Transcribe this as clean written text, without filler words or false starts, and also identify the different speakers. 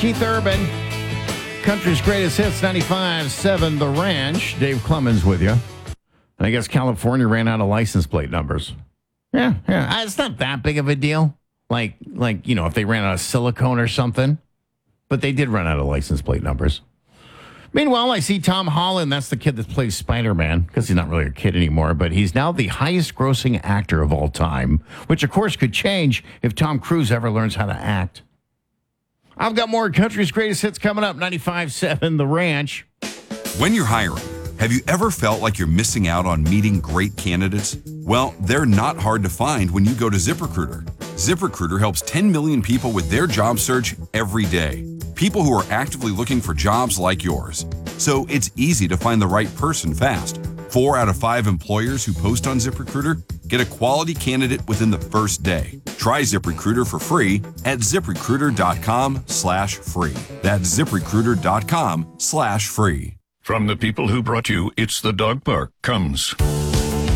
Speaker 1: Keith Urban. Country's greatest hits, 95.7 The Ranch. Dave Clemens with you. And I guess California ran out of license plate numbers. Yeah. It's not that big of a deal. Like if they ran out of silicone or something. But they did run out of license plate numbers. Meanwhile, I see Tom Holland. That's the kid that plays Spider-Man, because he's not really a kid anymore, but he's now the highest grossing actor of all time, which, of course, could change if Tom Cruise ever learns how to act. I've got more country's greatest hits coming up, 95.7 The Ranch.
Speaker 2: When you're hiring, have you ever felt like you're missing out on meeting great candidates? Well, they're not hard to find when you go to ZipRecruiter. ZipRecruiter helps 10 million people with their job search every day. People who are actively looking for jobs like yours. So it's easy to find the right person fast. 4 out of 5 employers who post on ZipRecruiter get a quality candidate within the first day. Try ZipRecruiter for free at ZipRecruiter.com/free. That's ZipRecruiter.com/free.
Speaker 3: From the people who brought you It's the Dog Park comes